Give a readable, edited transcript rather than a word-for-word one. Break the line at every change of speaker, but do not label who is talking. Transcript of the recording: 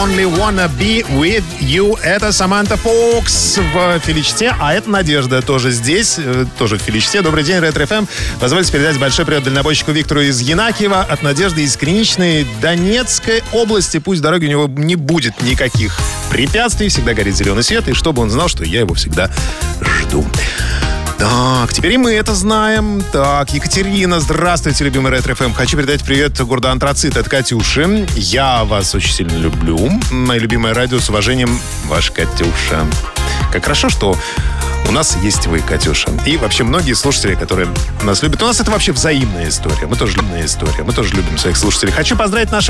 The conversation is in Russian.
Only Wanna Be With You. Это Саманта Фокс в Феличте, а это Надежда тоже здесь, тоже в Феличте. Добрый день, Ретро-ФМ. Позвольте передать большой привет дальнобойщику Виктору из Янакиева от Надежды из Криничной Донецкой области. Пусть дороги у него не будет никаких препятствий, всегда горит зеленый свет, и чтобы он знал, что я его всегда жду. Так, теперь и мы это знаем. Так, Екатерина, здравствуйте, любимый Ретро-ФМ. Хочу передать привет городу Антрацит от Катюши. Я вас очень сильно люблю. Моя любимая радио, с уважением, ваша Катюша. Как хорошо, что у нас есть вы, Катюша. И вообще многие слушатели, которые нас любят. У нас это вообще взаимная история. Мы тоже любим своих слушателей. Хочу поздравить нашего